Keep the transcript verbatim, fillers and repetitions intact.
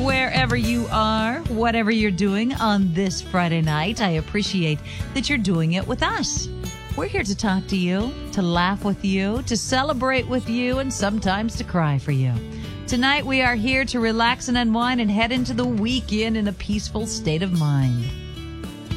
wherever you are, whatever you're doing on this Friday night. I appreciate that you're doing it with us. We're here to talk to you, to laugh with you, to celebrate with you, and sometimes to cry for you. Tonight, we are here to relax and unwind and head into the weekend in a peaceful state of mind.